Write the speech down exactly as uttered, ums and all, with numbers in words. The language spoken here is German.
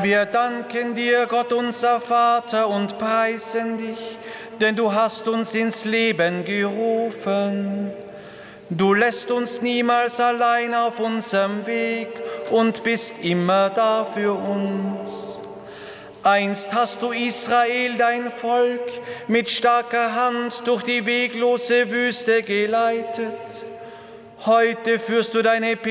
Wir danken dir, Gott unser Vater, und preisen dich, denn du hast uns ins Leben gerufen. Du lässt uns niemals allein auf unserem Weg und bist immer da für uns. Einst hast du Israel, dein Volk, mit starker Hand durch die weglose Wüste geleitet. Heute führst du deine